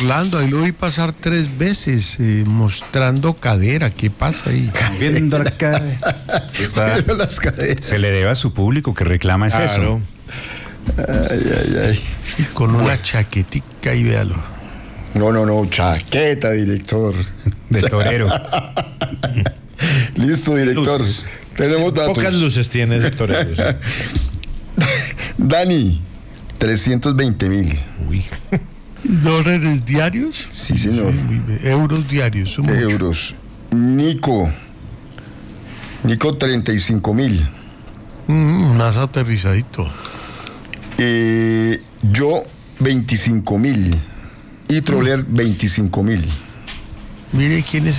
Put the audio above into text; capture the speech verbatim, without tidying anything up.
Orlando, ahí lo vi pasar tres veces eh, mostrando cadera. ¿Qué pasa ahí? Viendo la cadera. Está, Las caderas. se le debe a su público que reclama es Claro. Ay, ay, ay. Y con una chaquetica y véalo. No, no, no, chaqueta, director. eso, de torero. Listo, director. Luces. Tenemos datos. Pocas luces tiene Héctor Luz. Dani, trescientos veinte mil. Uy. ¿Dólares diarios? Sí, señor. muy bien. Euros diarios. Son mucho. Euros. Nico. Nico, treinta y cinco mil. Mm, más aterrizadito. Eh, yo, veinticinco mil. Y Troller, veinticinco mil. Mire quién es